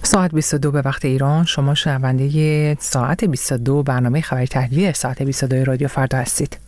ساعت 22 به وقت ایران. شما شنونده ساعت 22 برنامه خبری تحلیلی ساعت 22 رادیو فردا هستید.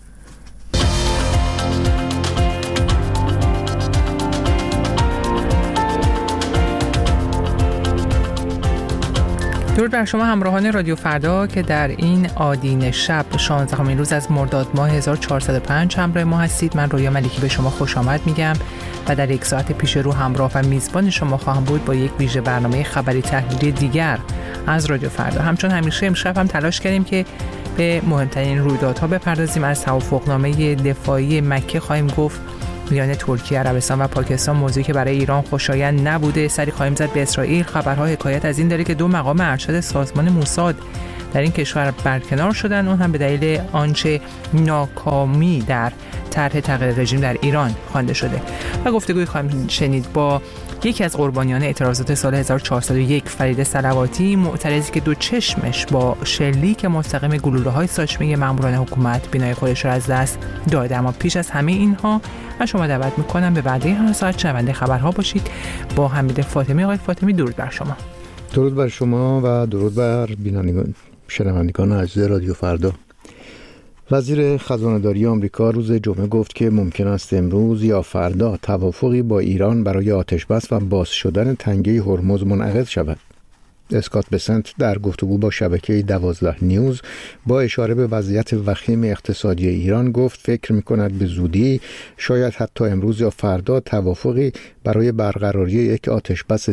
درود بر شما همراهان رادیو فردا که در این آدین شب 16مین روز از مرداد ماه 1405 همراه ما هستید. من رویا ملکی به شما خوش آمد میگم و در یک ساعت پیش رو همراه و میزبان شما خواهم بود با یک ویژه برنامه خبری تحلیلی دیگر از رادیو فردا. همچون همیشه امشب هم تلاش کردیم که به مهمترین رویدادها بپردازیم. از توافقنامه دفاعی مکه خواهیم گفت میان ترکیه، عربستان و پاکستان، موضوعی که برای ایران خوشایند نبوده. سری خواهیم زد به اسرائیل. خبرها حکایت از این داره که 2 مقام ارشد سازمان موساد در این کشور برکنار شدن، اون هم به دلیل آنچه ناکامی در طرح تغییر رژیم در ایران خوانده شده. و گفتگوی خواهیم شنید با یکی از قربانیان اعتراضات سال 1401 فرید صلواتی، معترضی که 2 چشمش با شلیک مستقیم گلوله‌های ساچمه ماموران حکومت بینای خودش را از دست داده. اما پیش از همه اینها من شما دعوت میکنم به وعده هر ساعت شنونده خبرها باشید با حمید فاطمی. آقای فاطمی درود بر شما. درود بر شما و درود بر بینندگان شنوندگان عزیز رادیو فردا. وزیر خزانه‌داری آمریکا روز جمعه گفت که ممکن است امروز یا فردا توافقی با ایران برای آتش‌بس و باز شدن تنگه هرمز منعقد شود. اسکات بسنت در گفتگو با شبکه 12 نیوز با اشاره به وضعیت وخیم اقتصادی ایران گفت فکر می‌کند به زودی، شاید حتی امروز یا فردا، توافقی برای برقراری یک آتش‌بس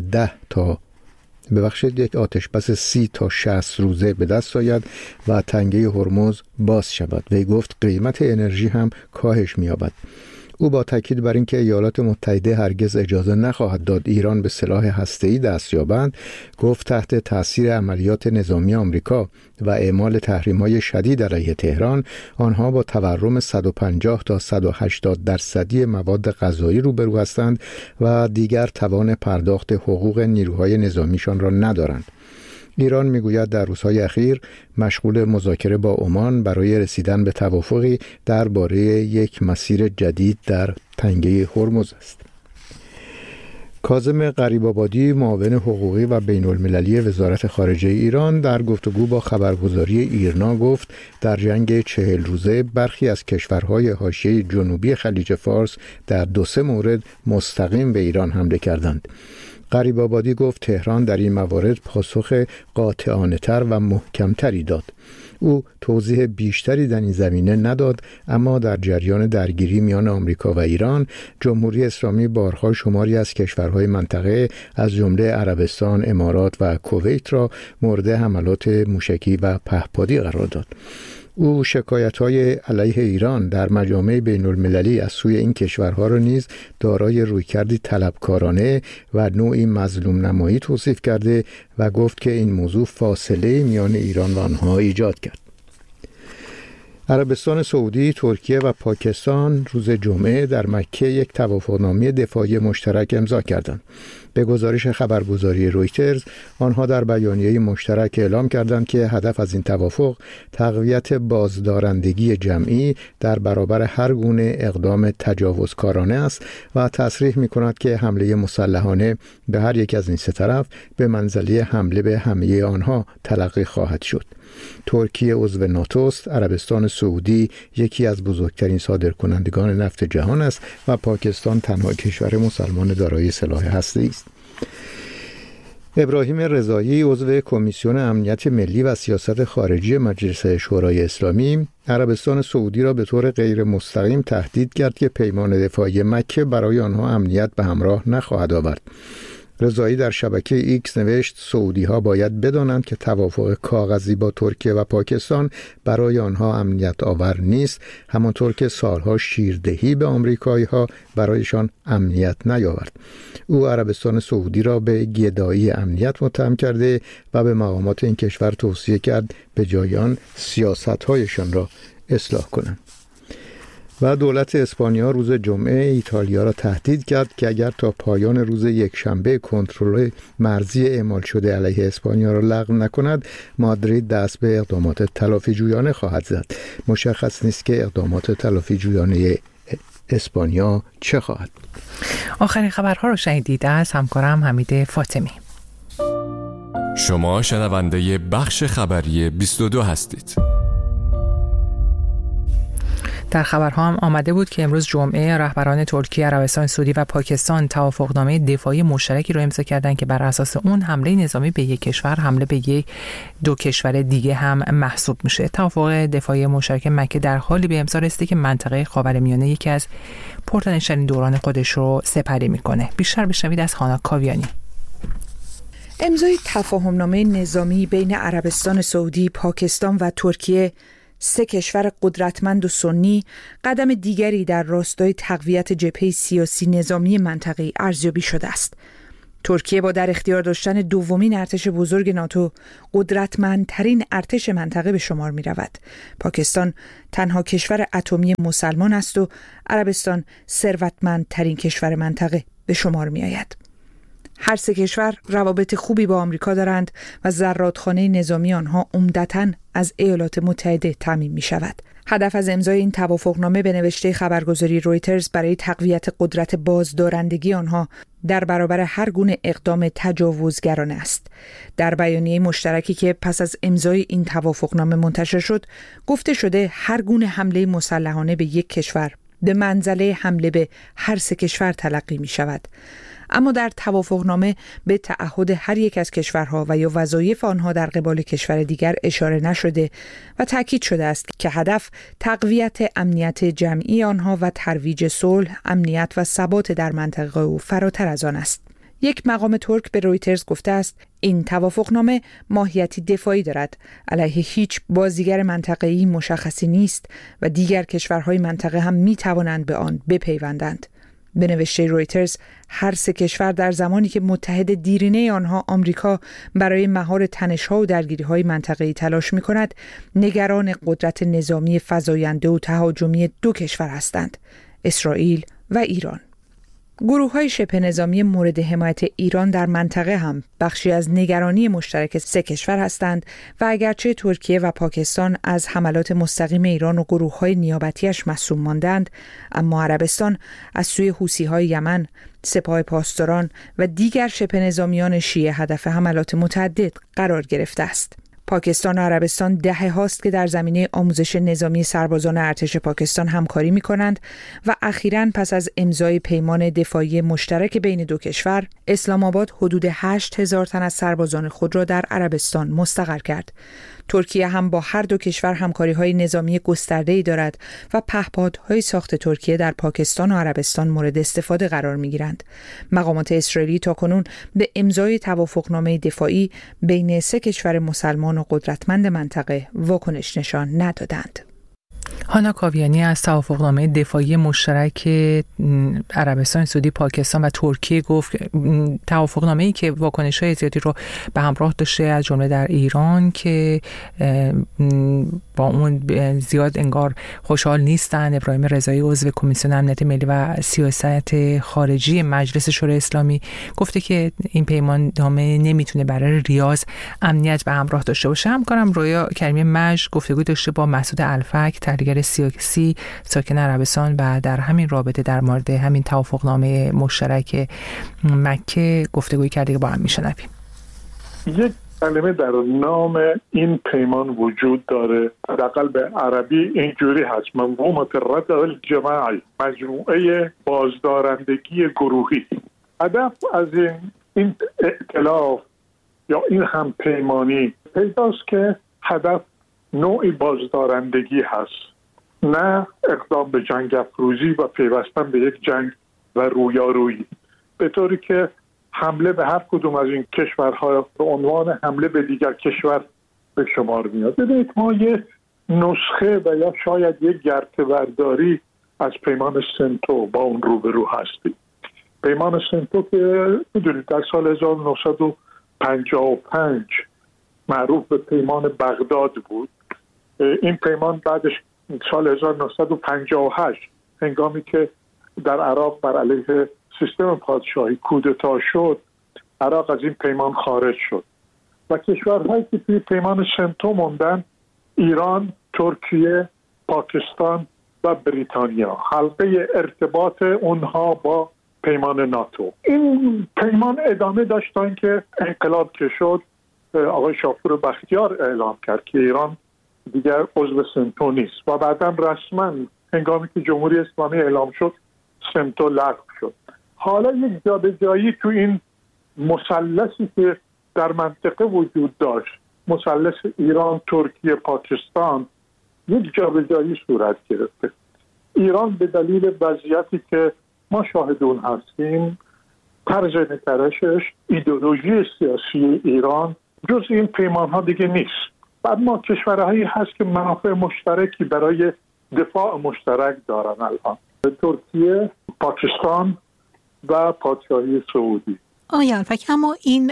30 تا 60 روزه به دست آید و تنگه هرمز باز شود. وی گفت قیمت انرژی هم کاهش می‌یابد. او با تاکید بر اینکه ایالات متحده هرگز اجازه نخواهد داد ایران به سلاح هسته‌ای دست یابند، گفت تحت تاثیر عملیات نظامی آمریکا و اعمال تحریم‌های شدید علیه تهران، آنها با تورم 150 تا 180% مواد غذایی روبرو هستند و دیگر توان پرداخت حقوق نیروهای نظامیشان را ندارند. ایران میگوید در روزهای اخیر مشغول مذاکره با عمان برای رسیدن به توافقی درباره یک مسیر جدید در تنگه هرمز است. کاظم غریب‌آبادی، معاون حقوقی و بین‌المللی وزارت خارجه ایران، در گفتگو با خبرگزاری ایرنا گفت در جنگ 40 روزه برخی از کشورهای حاشیه جنوبی خلیج فارس در 2-3 مورد مستقیم به ایران حمله کردند. غریب‌آبادی گفت تهران در این موارد پاسخ قاطعانه‌تر و محکم‌تری داد. او توضیح بیشتری در این زمینه نداد، اما در جریان درگیری میان آمریکا و ایران، جمهوری اسلامی بارها شماری از کشورهای منطقه از جمله عربستان، امارات و کویت را مورد حملات موشکی و پهپادی قرار داد. او شکایت‌های علیه ایران در مجامع بین‌المللی از سوی این کشورها را نیز دارای رویکردی طلبکارانه و نوعی مظلوم نمایی توصیف کرده و گفت که این موضوع فاصله میان ایران و آنها ایجاد کرد. عربستان سعودی، ترکیه و پاکستان روز جمعه در مکه یک توافقنامه دفاعی مشترک امضا کردند. به گزارش خبرگزاری رویترز، آنها در بیانیه مشترک اعلام کردند که هدف از این توافق تقویت بازدارندگی جمعی در برابر هر گونه اقدام تجاوزکارانه است و تصریح می‌کند که حمله مسلحانه به هر یک از این 3 طرف به منزله حمله به همه آنها تلقی خواهد شد. ترکیه عضو ناتو است، عربستان سعودی یکی از بزرگترین صادرکنندگان نفت جهان است و پاکستان تنها کشور مسلمان دارای سلاح هسته‌ای است. ابراهیم رضایی، عضو کمیسیون امنیت ملی و سیاست خارجی مجلس شورای اسلامی، عربستان سعودی را به طور غیر مستقیم تهدید کرد که پیمان دفاعی مکه برای آنها امنیت به همراه نخواهد آورد. رضایی در شبکه ایکس نوشت سعودی ها باید بدانند که توافق کاغذی با ترکیه و پاکستان برای آنها امنیت آور نیست، همانطور که سالها شیردهی به آمریکایی ها برایشان امنیت نیاورد. او عربستان سعودی را به گدایی امنیت متهم کرده و به مقامات این کشور توصیه کرد به جای آن سیاست‌هایشان را اصلاح کنند. و دولت اسپانیا روز جمعه ایتالیا را تهدید کرد که اگر تا پایان روز یکشنبه کنترل مرزی اعمال شده علیه اسپانیا را لغو نکند، مادرید دست به اقدامات تلافی‌جویانه خواهد زد. مشخص نیست که اقدامات تلافی‌جویانه اسپانیا چه خواهد. آخرین خبرها رو شنیدید از همکارم حمید فاطمی. شما شنونده بخش خبری 22 هستید. در خبرها هم آمده بود که امروز جمعه رهبران ترکیه، عربستان سعودی و پاکستان توافقنامه دفاعی مشترکی رو امضا کردند که بر اساس اون حمله نظامی به یک کشور حمله به دو کشور دیگه هم محسوب میشه. توافق دفاعی مشترک مکه در حالی به امضا رسیده که منطقه خاورمیانه یکی از پرتنش‌ترین دوران خودش رو سپری میکنه. بیشتر بشنوید از هانا کاویانی. امضای تفاهمنامه نظامی بین عربستان سعودی، پاکستان و ترکیه، سه کشور قدرتمند و سنی، قدم دیگری در راستای تقویت جبهه سیاسی نظامی منطقه‌ای ارزیابی شده است. ترکیه با در اختیار داشتن دومین ارتش بزرگ ناتو، قدرتمندترین ارتش منطقه به شمار می رود. پاکستان تنها کشور اتمی مسلمان است و عربستان ثروتمندترین کشور منطقه به شمار می آید. هر سه کشور روابط خوبی با آمریکا دارند و زرادخانه نظامی آنها عمدتاً از ایالات متحده تامین می شود. هدف از امضای این توافقنامه به نوشته خبرگزاری رویترز برای تقویت قدرت بازدارندگی آنها در برابر هر گونه اقدام تجاوزگرانه است. در بیانیه مشترکی که پس از امضای این توافقنامه منتشر شد، گفته شده هر گونه حمله مسلحانه به یک کشور به منزله حمله به هر سه کشور تلقی می شود. اما در توافقنامه به تعهد هر یک از کشورها و یا وظایف آنها در قبال کشور دیگر اشاره نشده و تاکید شده است که هدف تقویت امنیت جمعی آنها و ترویج صلح، امنیت و ثبات در منطقه و فراتر از آن است. یک مقام ترک به رویترز گفته است این توافقنامه ماهیتی دفاعی دارد، علیه هیچ بازیگر منطقه‌ای مشخصی نیست و دیگر کشورهای منطقه هم می توانند به آن بپیوندند. به نوشته رویترز، هر سه کشور در زمانی که متحد دیرینه آنها آمریکا برای مهار تنش‌ها و درگیری‌های منطقه‌ای تلاش می‌کند، نگران قدرت نظامی فزاینده و تهاجمی دو کشور هستند: اسرائیل و ایران. گروه‌های شبه نظامی مورد حمایت ایران در منطقه هم بخشی از نگرانی مشترک سه کشور هستند و اگرچه ترکیه و پاکستان از حملات مستقیم ایران و گروه‌های نیابتیش مصون ماندند، اما عربستان از سوی حوثی‌های یمن، سپاه پاسداران و دیگر شبه نظامیان شیعه هدف حملات متعدد قرار گرفته است. پاکستان و عربستان دهه هاست که در زمینه آموزش نظامی سربازان ارتش پاکستان همکاری می کنند و اخیراً پس از امضای پیمان دفاعی مشترک بین دو کشور، اسلام آباد حدود 8,000 تن از سربازان خود را در عربستان مستقر کرد. ترکیه هم با هر دو کشور همکاری‌های نظامی گسترده‌ای دارد و پهپادهای ساخت ترکیه در پاکستان و عربستان مورد استفاده قرار می‌گیرند. مقامات اسرائیلی تاکنون به امضای توافقنامه دفاعی بین سه کشور مسلمان و قدرتمند منطقه واکنش نشان ندادند. هانا کاویانی از توافقنامه دفاعی مشترک عربستان سعودی، پاکستان و ترکیه گفت توافقنامه‌ای که واکنش‌های زیادی رو به همراه داشته، از جمله در ایران که با اون زیاد انگار خوشحال نیستن. ابراهیم رضایی عضو کمیسیون امنیت ملی و سیاست خارجی مجلس شورای اسلامی گفته که این پیماننامه نمیتونه برای ریاض امنیت به همراه داشته باشه. همکارم رویا کریمی مجد گفتگو داشته با مسعود الفک، تحلیلگر سیاسی ساکن عربستان، و در همین رابطه در مورد همین توافقنامه مشترک مکه گفتگویی کرده که با هم میشنویم. یک کلمه در نام این پیمان وجود داره، حداقل به عربی اینجوری هست: منظومه الردع الجماعی، مجموعه بازدارندگی گروهی. هدف از این ائتلاف یا این هم پیمانی پیداست که هدف نوعی بازدارندگی هست، نه اقدام به جنگ افروزی و پیوستن به یک جنگ و رویارویی، به طوری که حمله به هر کدوم از این کشورها به عنوان حمله به دیگر کشور به شمار میاد. ببینید ما یه نسخه و یا شاید یک گرته‌برداری از پیمان سنتو با اون روبرو هستیم. پیمان سنتو که میدونید در سال 1955 معروف به پیمان بغداد بود. این پیمان بعدش سال 1958 هنگامی که در عراق بر علیه سیستم پادشاهی کودتا شد، عراق از این پیمان خارج شد و کشورهایی که توی پیمان سنتو موندن: ایران، ترکیه، پاکستان و بریتانیا، حلقه ارتباط اونها با پیمان ناتو. این پیمان ادامه داشت تا اینکه انقلاب که شد آقای شاپور بختیار اعلام کرد که ایران دیگر عضو سنتو نیست و بعدا رسما هنگامی که جمهوری اسلامی اعلام شد سنتو لغو شد. حالا یک جابجایی تو این مثلثی که در منطقه وجود داشت، مثلث ایران، ترکیه، پاکستان، یک جابجایی صورت گرفته. ایران به دلیل وضعیتی که ما شاهدون هستیم، طرز نگرشش، ایدئولوژی سیاسی ایران جز این پیمان‌ها دیگه نیست. بعد ما کشورهایی هست که منافع مشترکی برای دفاع مشترک دارن الان، ترکیه، پاکستان و پادشاهی سعودی. آقای الفک، اما این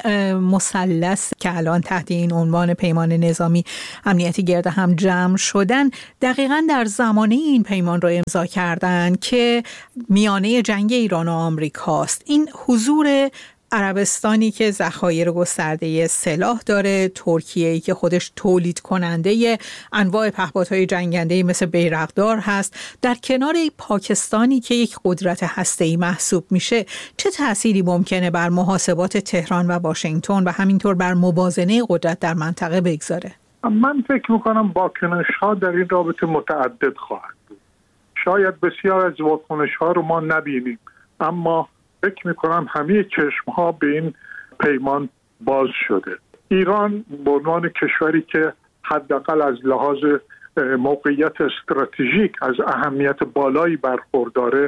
مثلث که الان تحت این عنوان پیمان نظامی امنیتی گرد هم جمع شدن، دقیقاً در زمانه این پیمان را امضا کردن که میانه جنگ ایران و آمریکاست. این حضور عربستانی که ذخایر گسترده سلاح داره، ترکیه‌ای که خودش تولید کننده انواع پهپادهای جنگنده‌ای مثل بیرقدار هست، در کنار پاکستانی که یک قدرت هسته‌ای محسوب میشه، چه تأثیری ممکنه بر محاسبات تهران و واشنگتن و همینطور بر موازنه قدرت در منطقه بگذاره؟ من فکر میکنم واکنش‌ها در این رابطه متعدد خواهد بود. شاید بسیار از واکنش‌ها رو ما نبینیم، اما فکر میکنم همه چشمها به این پیمان باز شده. ایران به عنوان کشوری که حداقل از لحاظ موقعیت استراتژیک از اهمیت بالایی برخورداره،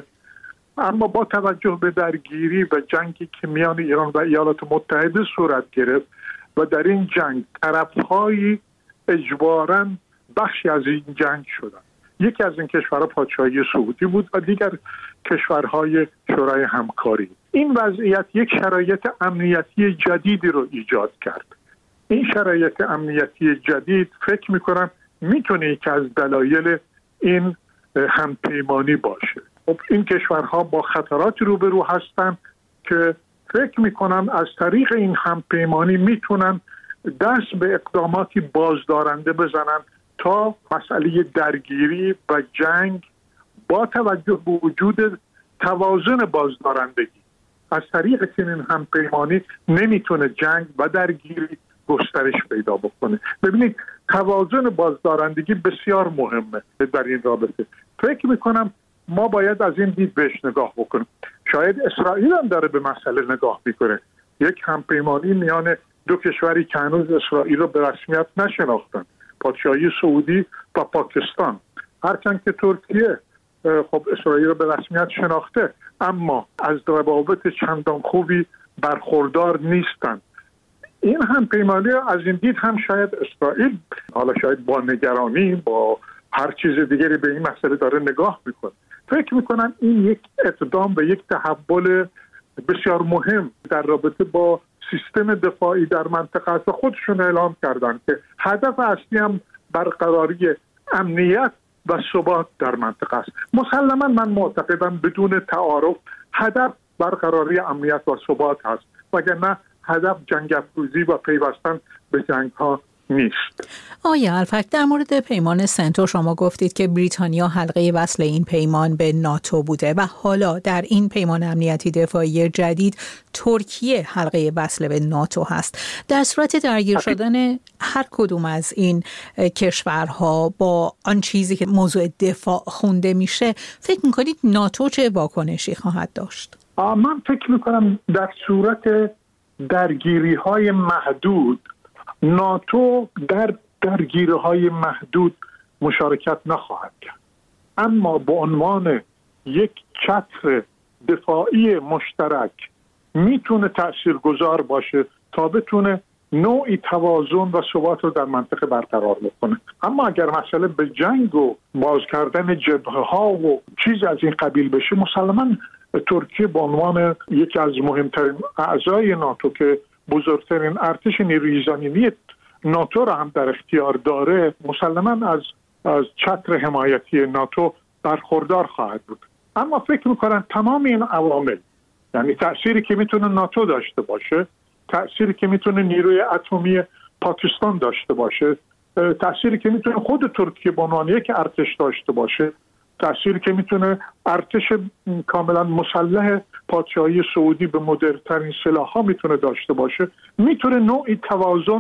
اما با توجه به درگیری و جنگی که میان ایران و ایالات متحده صورت گرفت و در این جنگ طرف‌های اجباراً بخشی از این جنگ شدند. یکی از این کشورها پادشاهی سعودی بود و دیگر کشورهای شورای همکاری. این وضعیت یک شرایط امنیتی جدیدی رو ایجاد کرد. این شرایط امنیتی جدید فکر میکنم میتونه یکی از دلایل این همپیمانی باشه. خب این کشورها با خطراتی روبرو هستن که فکر میکنم از طریق این همپیمانی میتونن دست به اقداماتی بازدارنده بزنن تا مسئله درگیری و جنگ با توجه به وجود توازن بازدارندگی از طریق چنین همپیمانی نمیتونه جنگ و درگیری گسترش پیدا بکنه. ببینید توازن بازدارندگی بسیار مهمه در این رابطه. فکر میکنم ما باید از این دید بهش نگاه بکنیم. شاید اسرائیل هم داره به مسئله نگاه میکنه. یک همپیمانی میان دو کشوری که هنوز اسرائیل رو به رسمیت نشناختن، پادشاهی سعودی و پاکستان. هرچند که ترکیه خب اسرائیل رو به رسمیت شناخته، اما از روابط چندان خوبی برخوردار نیستند. این همپیمانی از این دید هم شاید اسرائیل حالا شاید با نگرانی، با هر چیز دیگری به این مسئله داره نگاه میکنه. فکر میکنم این یک اقدام و یک تحول بسیار مهم در رابطه با سیستم دفاعی در منطقه است. خودشون اعلام کردن که هدف اصلی هم برقراری امنیت و ثبات در منطقه است. مسلما من معتقدم بدون تعارف هدف برقراری امنیت و ثبات هست، وگرنه هدف جنگ افروزی و پیوستن به جنگ ها نیست. آقای الفک، در مورد پیمان سنتو شما گفتید که بریتانیا حلقه وصل این پیمان به ناتو بوده و حالا در این پیمان امنیتی دفاعی جدید ترکیه حلقه وصل به ناتو هست. در صورت درگیر شدن هر کدوم از این کشورها با آن چیزی که موضوع دفاع خونده میشه، فکر میکنید ناتو چه واکنشی خواهد داشت؟ من فکر میکنم در صورت درگیری‌های محدود ناتو در درگیری‌های محدود مشارکت نخواهد کرد، اما به عنوان یک چتر دفاعی مشترک میتونه تاثیرگذار باشه تا بتونه نوعی توازن و ثبات رو در منطقه برقرار بکنه. اما اگر مسئله به جنگ و باز کردن جبهه‌ها و چیز از این قبیل بشه، مسلماً ترکیه به عنوان یکی از مهمترین اعضای ناتو که بزرگترین ارتش نیروی زمینی ناتو را هم در اختیار داره، مسلماً از چتر حمایتی ناتو برخوردار خواهد بود. اما فکر میکنم تمام این عوامل، یعنی تأثیری که میتونه ناتو داشته باشه، تأثیری که میتونه نیروی اتمی پاکستان داشته باشه، تأثیری که میتونه خود ترکیه به عنوان یک ارتش داشته باشه، تأثیری که میتونه ارتش کاملا مسلح پادشاهی سعودی به مدرن‌ترین سلاح‌ها میتونه داشته باشه، میتونه نوعی توازن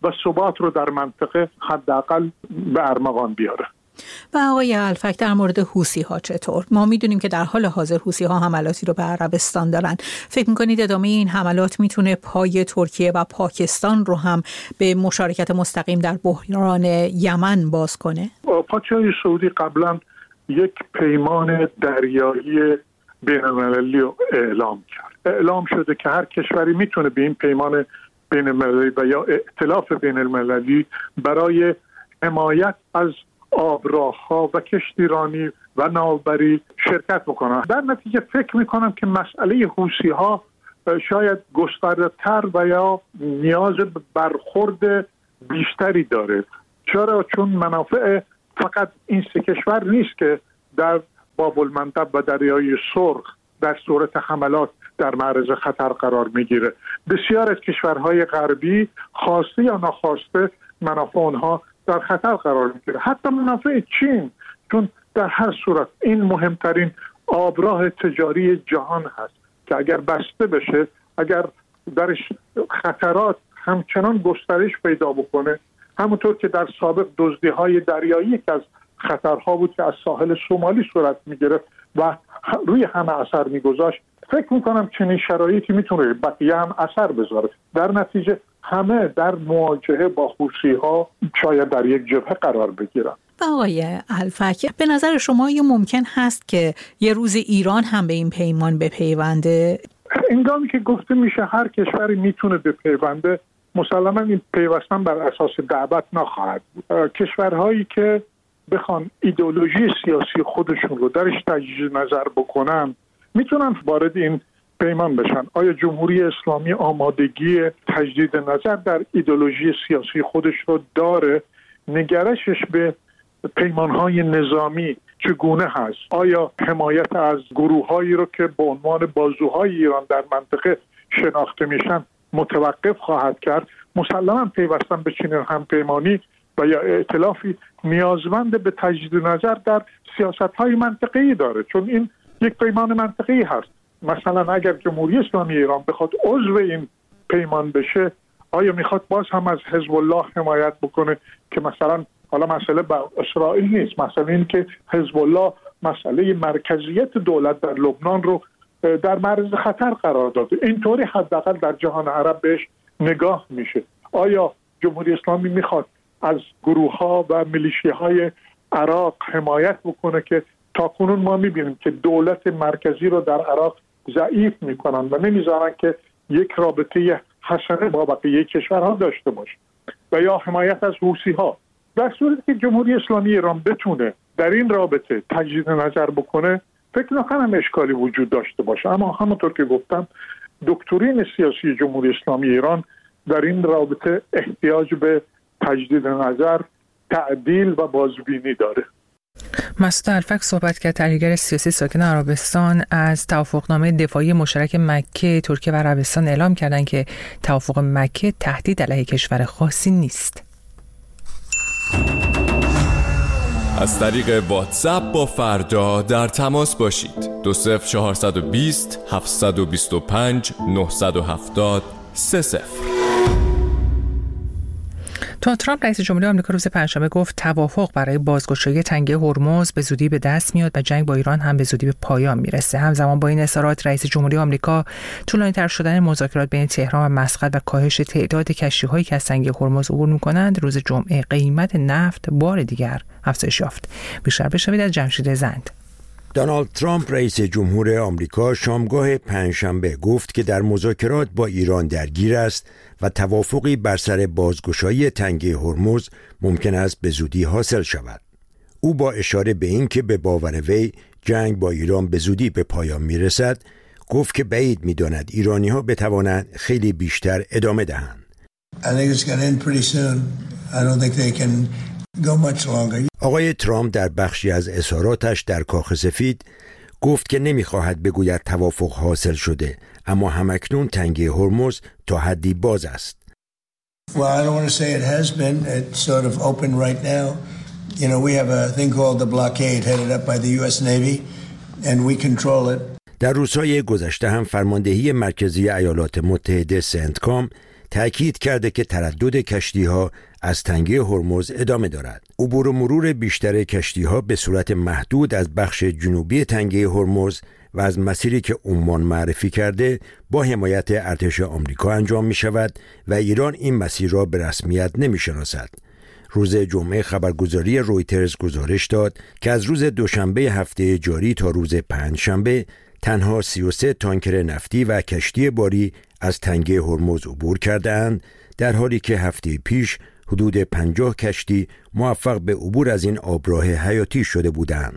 و ثبات رو در منطقه حداقل به ارمغان بیاره. و آقای الفک در مورد حوثی‌ها چطور؟ ما میدونیم که در حال حاضر حوثی‌ها حملاتی رو به عربستان دارن. فکر می‌کنید ادامه این حملات میتونه پای ترکیه و پاکستان رو هم به مشارکت مستقیم در بحران یمن باز کنه؟ پادشاهی سعودی قبلا یک پیمان دریایی بین‌المللی رو اعلام کرد. اعلام شده که هر کشوری میتونه به این پیمان بین‌المللی و یا ائتلاف بین‌المللی برای حمایت از آبراه‌ها و کشتیرانی و ناوبری شرکت بکنن. در نتیجه فکر میکنم که مسئله حوثی‌ها شاید گسترده‌تر و یا نیاز به برخورد بیشتری داره. چرا؟ چون منافع فقط این سه کشور نیست که در باب المندب و دریای سرخ در صورت حملات در معرض خطر قرار میگیره. بسیار از کشورهای غربی خواسته یا ناخواسته منافع اونها در خطر قرار میگیره. حتی منافع چین، چون در هر صورت این مهمترین آبراه تجاری جهان هست که اگر بسته بشه، اگر درش خطرات همچنان گسترش پیدا بکنه، همونطور که در سابق دزدی‌های دریایی که از خطرها بود که از ساحل سومالی صورت میگرفت و روی همه اثر میگذاشت، فکر میکنم چنین شرایطی میتونه بقیه هم اثر بذاره. در نتیجه همه در مواجهه با حوثی‌ها شاید در یک جبهه قرار بگیرن. آقای الفک، به نظر شما یه ممکن هست که یه روز ایران هم به این پیمان بپیونده؟ هنگامی که گفته میشه هر کشوری میتونه بپیونده، مسلما این پیوستن بر اساس دعوت نخواهد بود. کشورهایی که بخوان ایدئولوژی سیاسی خودشون رو درش تجدید نظر بکنن میتونن وارد این پیمان بشن. آیا جمهوری اسلامی آمادگی تجدید نظر در ایدئولوژی سیاسی خودش رو داره؟ نگرشش به پیمانهای نظامی چگونه هست؟ آیا حمایت از گروههایی رو که به عنوان بازوهای ایران در منطقه شناخته میشن متوقف خواهد کرد؟ مسلما پیوستن به چنین همپیمانی و یا ائتلافی نیازمند به تجدید نظر در سیاست‌های منطقه‌ای داره، چون این یک پیمان منطقه‌ای هست. مثلا اگر جمهوری اسلامی ایران بخواد عضو این پیمان بشه، آیا میخواد باز هم از حزب الله حمایت بکنه که مثلا حالا مسئله با اسرائیل نیست، مسئله این که حزب الله مسئله مرکزیت دولت در لبنان رو در معرض خطر قرار داده. اینطوری حداقل در جهان عرب بهش نگاه میشه. آیا جمهوری اسلامی میخواد از گروه‌ها و میلیشیاهای عراق حمایت بکنه که تاکنون ما میبینیم که دولت مرکزی رو در عراق ضعیف میکنن و نمیذارن که یک رابطه حسنه با بقیه کشورها داشته باشه، و یا حمایت از حوثی‌ها. در صورتی که جمهوری اسلامی ایران بتونه در این رابطه تجدید نظر بکنه، فکر نکنم اشکالی وجود داشته باشه. اما همونطور که گفتم، دکترین سیاسی جمهوری اسلامی ایران در این رابطه احتیاج به تجدید نظر، تعدیل و بازبینی داره. مسعود الفک صحبت کرد، تحلیلگر سیاسی ساکن عربستان، از توافقنامه دفاعی مشترک مکه، ترکیه و عربستان اعلام کردند که توافق مکه تهدید علیه کشور خاصی نیست. از طریق واتساپ با فردا در تماس باشید. 20420 725 970 30. دونالد ترامپ رئیس جمهوری آمریکا روز پنجشنبه گفت توافق برای بازگشایی تنگه هرمز به زودی به دست میاد و جنگ با ایران هم به زودی به پایان میرسه. همزمان با این اظهارات رئیس جمهوری آمریکا طولانی‌تر شدن مذاکرات بین تهران و مسقط و کاهش تعداد کشتی‌هایی که از تنگه هرمز عبور می‌کنند روز جمعه قیمت نفت بار دیگر افزایش یافت. بیشتر بشنوید از جمشید زند. دونالد ترامپ رئیس جمهور آمریکا شامگاه پنجشنبه گفت که در مذاکرات با ایران درگیر است و توافقی بر سر بازگشایی تنگه هرمز ممکن است به زودی حاصل شود. او با اشاره به این که به باور وی جنگ با ایران به زودی به پایان میرسد، گفت که بعید می‌داند ایرانی‌ها بتوانند خیلی بیشتر ادامه دهند. آقای ترامپ در بخشی از اظهاراتش در کاخ سفید گفت که نمی‌خواهد بگوید توافق حاصل شده، اما همکنون تنگه هرمز تا حدی باز است. Well, I don't want to say it has been. It's sort of open right now. You know, we have a thing called the blockade headed up by the US Navy and we control it. در روزهای گذشته هم فرماندهی مرکزی ایالات متحده سنتکام تأکید کرده که تردد کشتی‌ها از تنگه هرمز ادامه دارد. عبور و مرور بیشتر کشتی‌ها به صورت محدود از بخش جنوبی تنگه هرمز و از مسیری که عمان معرفی کرده با حمایت ارتش آمریکا انجام می شود و ایران این مسیر را به رسمیت نمی شناسد. روز جمعه خبرگزاری رویترز گزارش داد که از روز دوشنبه هفته جاری تا روز پنجشنبه تنها 33 تانکر نفتی و کشتی باری از تنگه هرمز عبور کردند، در حالی که هفته پیش حدود 50 کشتی موفق به عبور از این آبراه حیاتی شده بودند.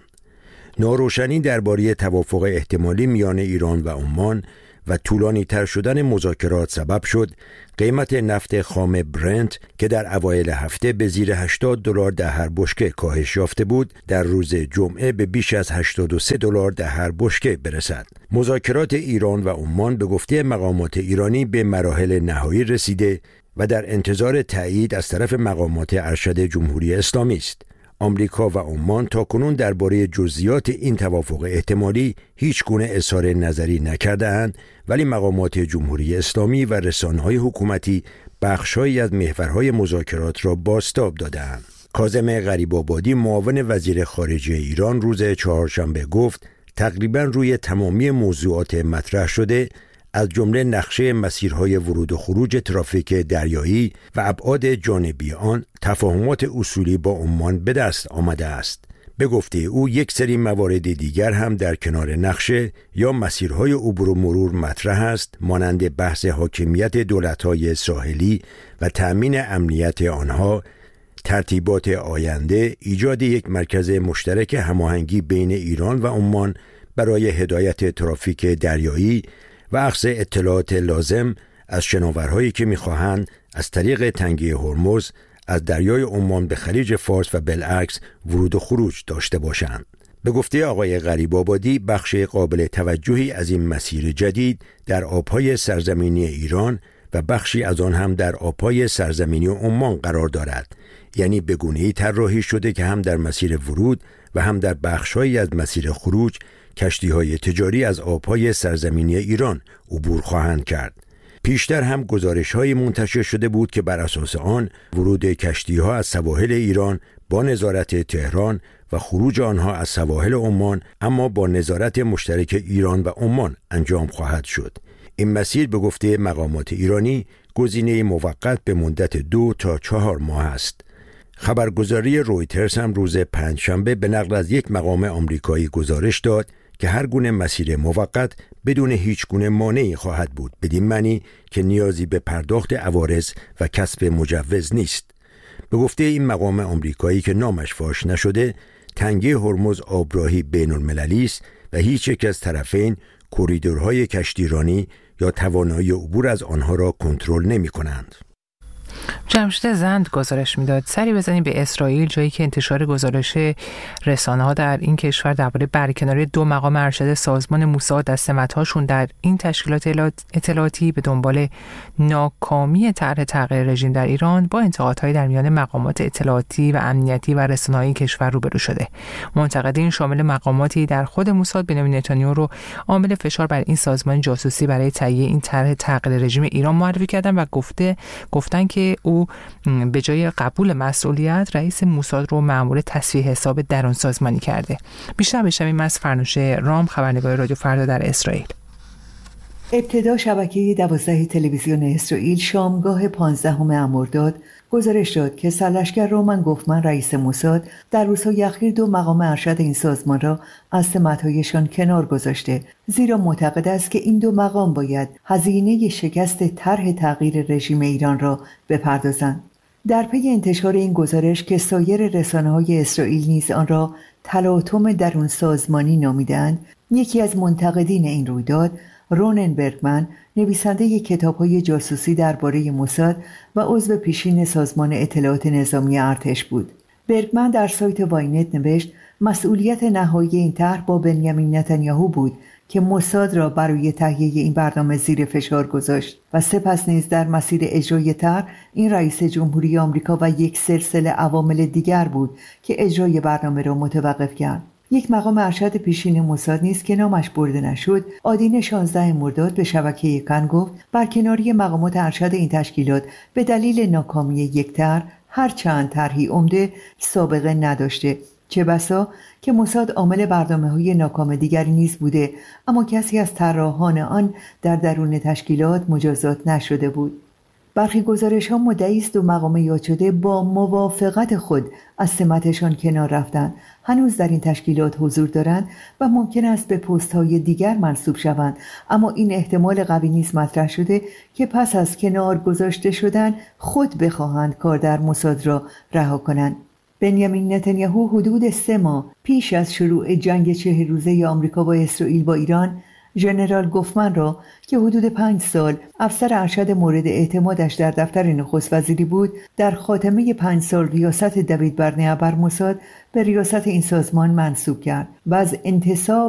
ناروشنی درباره توافق احتمالی میان ایران و عمان و طولانی تر شدن مذاکرات سبب شد قیمت نفت خام برنت که در اوایل هفته به زیر $80 در هر بشکه کاهش یافته بود، در روز جمعه به بیش از $83 در هر بشکه برسد. مذاکرات ایران و عمان به گفته مقامات ایرانی به مراحل نهایی رسیده و در انتظار تایید از طرف مقامات ارشد جمهوری اسلامی است. آمریکا و عمان تاکنون درباره جزئیات این توافق احتمالی هیچ گونه اظهار نظری نکرده‌اند، ولی مقامات جمهوری اسلامی و رسانه‌های حکومتی بخش‌هایی از محورهای مذاکرات را بازتاب داده‌اند. کاظم غریب‌آبادی معاون وزیر خارجه ایران روز چهارشنبه گفت تقریباً روی تمامی موضوعات مطرح شده، از جمله نقشه مسیرهای ورود و خروج ترافیک دریایی و ابعاد جانبی آن، تفاهمات اصولی با عمان به دست آمده است. به گفته او یک سری موارد دیگر هم در کنار نقشه یا مسیرهای عبور و مرور مطرح است، مانند بحث حاکمیت دولت‌های ساحلی و تأمین امنیت آنها، ترتیبات آینده، ایجاد یک مرکز مشترک هماهنگی بین ایران و عمان برای هدایت ترافیک دریایی و اخذ اطلاعات لازم از شناورهایی که می‌خواهند از طریق تنگه هرمز از دریای عمان به خلیج فارس و بالعکس ورود و خروج داشته باشند. به گفته آقای غریب‌آبادی بخش قابل توجهی از این مسیر جدید در آب‌های سرزمینی ایران و بخشی از آن هم در آب‌های سرزمینی عمان قرار دارد، یعنی به گونه‌ای طراحی شده که هم در مسیر ورود و هم در بخش‌هایی از مسیر خروج کشتی‌های تجاری از آب‌های سرزمینی ایران عبور خواهند کرد. پیشتر هم گزارش‌های منتشر شده بود که بر اساس آن ورود کشتی‌ها از سواحل ایران با نظارت تهران و خروج آنها از سواحل عمان اما با نظارت مشترک ایران و عمان انجام خواهد شد. این مسیر به گفته مقامات ایرانی گزینه موقت به مدت 2 تا 4 ماه است. خبرگزاری رویترز هم روز پنجشنبه به نقل از یک مقام آمریکایی گزارش داد که هر گونه مسیر موقت بدون هیچ گونه مانعی خواهد بود، بدین معنی که نیازی به پرداخت عوارض و کسب مجوز نیست. به گفته این مقام آمریکایی که نامش فاش نشده، تنگه هرمز آبراهی بین المللی است و هیچ یک از طرفین کوریدورهای کشتیرانی یا توانایی عبور از آنها را کنترل نمی کنند. جمشید زند گزارش میداد. سری بزنیم به اسرائیل، جایی که انتشار گزارش رسانه‌ها در این کشور درباره برکناری 2 مقام ارشد سازمان موساد از سمت‌هاشون در این تشکیلات اطلاعاتی به دنبال ناکامی طرح تغییر رژیم در ایران با انتقادهای در میان مقامات اطلاعاتی و امنیتی و رسانه‌های کشور روبرو شده. منتقدین شامل مقاماتی در خود موساد بنیامین نتانیاهو رو عامل فشار بر این سازمان جاسوسی برای تهیه این طرح تغییر رژیم ایران معرفی کردن و گفتن که او به جای قبول مسئولیت رئیس موساد رو مأمور تصفیه حساب درون سازمانی کرده. بیشتر بشنویم از فرنوشه رام، خبرنگار رادیو فردا در اسرائیل. ابتدا شبکه 12 تلویزیون اسرائیل شامگاه 15 مرداد گزارش داد که سرلشکر رومن گوفمن رئیس موساد در روزهای اخیر 2 مقام ارشد این سازمان را از سمت‌هایشان کنار گذاشته، زیرا معتقد است که این 2 مقام باید هزینه شکست طرح تغییر رژیم ایران را بپردازند. در پی انتشار این گزارش که سایر رسانه‌های اسرائیل نیز آن را تلاطم درون سازمانی نامیدند، یکی از منتقدین این رویداد، رونن برگمن، نویسنده کتاب‌های جاسوسی درباره موساد و عضو پیشین سازمان اطلاعات نظامی ارتش بود. برگمن در سایت واینت نوشت مسئولیت نهایی این طرح با بنیامین نتانیاهو بود که موساد را برای تهیه این برنامه زیر فشار گذاشت و سپس نیز در مسیر اجرای طرح این رئیس جمهوری آمریکا و یک سلسله عوامل دیگر بود که اجرای برنامه را متوقف کرد. یک مقام ارشد پیشین موساد نیز که نامش برده نشد، آدین 16 مرداد به شبکه کن گفت برکناری مقامات ارشد این تشکیلات به دلیل ناکامی یک طرح، هرچند طرحی عمده سابقه نداشته، چه بسا که موساد عامل برنامه‌های ناکام دیگری نیز بوده، اما کسی از طراحان آن در درون تشکیلات مجازات نشده بود. برخی گزارش‌ها مدعی است 2 مقام یاد شده با موافقت خود از سمتشان کنار رفتند، هنوز در این تشکیلات حضور دارند و ممکن است به پست‌های دیگر منصوب شوند، اما این احتمال قوی نیز مطرح شده که پس از کنار گذاشته شدن خود بخواهند کار در موساد را رها کنند. بنیامین نتانیاهو حدود 3 ماه پیش از شروع جنگ 40 روزه آمریکا با اسرائیل با ایران، ژنرال گوفمن را که حدود 5 سال افسر ارشد مورد اعتمادش در دفتر نخست وزیری بود، در خاتمه 5 سال ریاست دوید برنیا بر موساد به ریاست این سازمان منصوب کرد و از انتصاب